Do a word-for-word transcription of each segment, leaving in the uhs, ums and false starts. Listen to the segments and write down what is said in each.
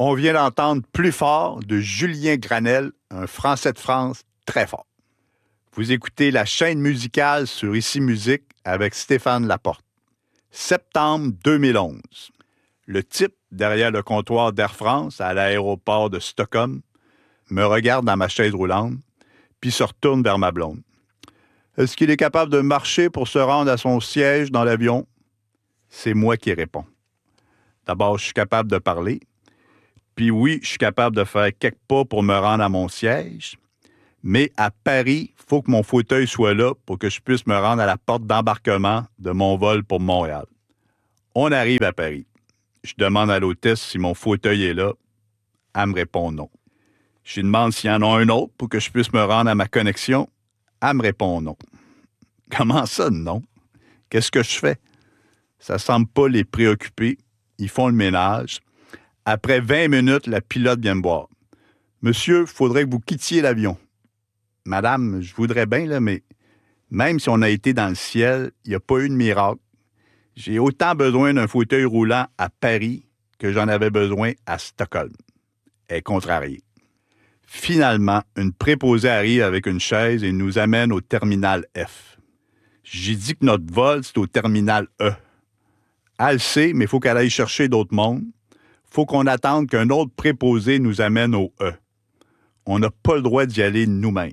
On vient d'entendre Plus fort de Julien Granel, un Français de France très fort. Vous écoutez la chaîne musicale sur Ici Musique avec Stéphane Laporte. Septembre deux mille onze. Le type derrière le comptoir d'Air France à l'aéroport de Stockholm me regarde dans ma chaise roulante, puis se retourne vers ma blonde. Est-ce qu'il est capable de marcher pour se rendre à son siège dans l'avion? C'est moi qui réponds. D'abord, je suis capable de parler. Puis oui, je suis capable de faire quelques pas pour me rendre à mon siège. Mais à Paris, il faut que mon fauteuil soit là pour que je puisse me rendre à la porte d'embarquement de mon vol pour Montréal. On arrive à Paris. Je demande à l'hôtesse si mon fauteuil est là. Elle me répond non. Je lui demande s'il y en a un autre pour que je puisse me rendre à ma connexion. Elle me répond non. Comment ça, non? Qu'est-ce que je fais? Ça semble pas les préoccuper. Ils font le ménage. Après vingt minutes, la pilote vient me voir. « Monsieur, il faudrait que vous quittiez l'avion. »« Madame, je voudrais bien, là, mais même si on a été dans le ciel, il n'y a pas eu de miracle. J'ai autant besoin d'un fauteuil roulant à Paris que j'en avais besoin à Stockholm. » Elle est contrariée. Finalement, une préposée arrive avec une chaise et nous amène au terminal F. J'ai dit que notre vol, c'est au terminal E. Elle le sait, mais il faut qu'elle aille chercher d'autres mondes. Il faut qu'on attende qu'un autre préposé nous amène au E. On n'a pas le droit d'y aller nous-mêmes.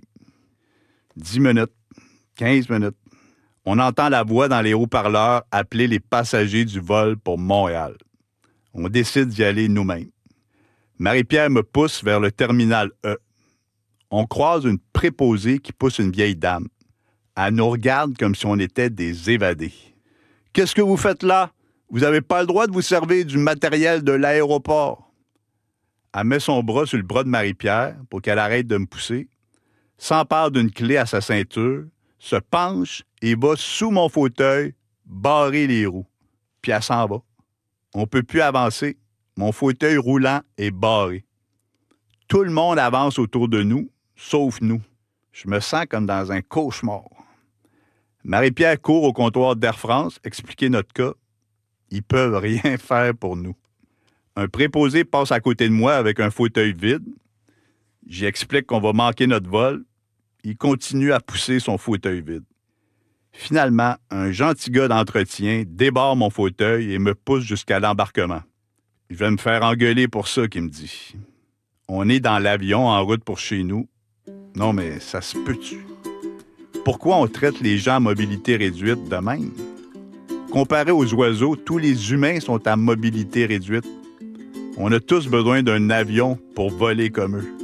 Dix minutes, quinze minutes. On entend la voix dans les haut-parleurs appeler les passagers du vol pour Montréal. On décide d'y aller nous-mêmes. Marie-Pierre me pousse vers le terminal E. On croise une préposée qui pousse une vieille dame. Elle nous regarde comme si on était des évadés. « Qu'est-ce que vous faites là? Vous n'avez pas le droit de vous servir du matériel de l'aéroport. » Elle met son bras sur le bras de Marie-Pierre pour qu'elle arrête de me pousser, s'empare d'une clé à sa ceinture, se penche et va sous mon fauteuil barrer les roues. Puis elle s'en va. On ne peut plus avancer. Mon fauteuil roulant est barré. Tout le monde avance autour de nous, sauf nous. Je me sens comme dans un cauchemar. Marie-Pierre court au comptoir d'Air France expliquer notre cas. Ils peuvent rien faire pour nous. Un préposé passe à côté de moi avec un fauteuil vide. J'y explique qu'on va manquer notre vol. Il continue à pousser son fauteuil vide. Finalement, un gentil gars d'entretien débarre mon fauteuil et me pousse jusqu'à l'embarquement. Il va me faire engueuler pour ça, qu'il me dit. On est dans l'avion en route pour chez nous. Non, mais ça se peut-tu? Pourquoi on traite les gens à mobilité réduite de même? Comparé aux oiseaux, tous les humains sont à mobilité réduite. On a tous besoin d'un avion pour voler comme eux.